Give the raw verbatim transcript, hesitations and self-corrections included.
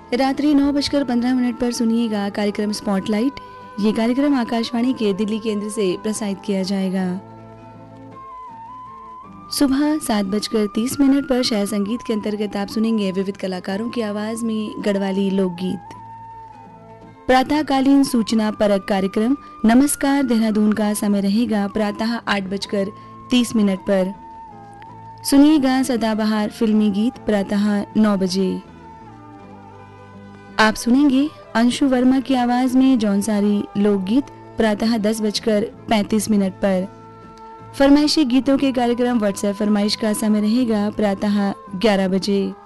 रात्रि नौ बजकर पंद्रह मिनट पर सुनिएगा कार्यक्रम स्पॉटलाइट। ये कार्यक्रम आकाशवाणी के दिल्ली केंद्र से प्रसारित किया जाएगा। सुबह सात बजकर तीस मिनट पर शहर संगीत के अंतर्गत आप सुनेंगे विविध कलाकारों की आवाज में गढ़वाली लोकगीत। प्रातःकालीन सूचना परक कार्यक्रम नमस्कार देहरादून का समय रहेगा प्रातः आठ बजकर तीस मिनट पर। सुनिएगा सदाबहार फिल्मी गीत प्रातः नौ बजे। आप सुनेंगे अंशु वर्मा की आवाज में जौनसारी लोकगीत प्रातः दस बजकर पैंतीस मिनट पर। फरमाइशी गीतों के कार्यक्रम व्हाट्सएप फरमाइश का समय रहेगा प्रातः ग्यारह बजे।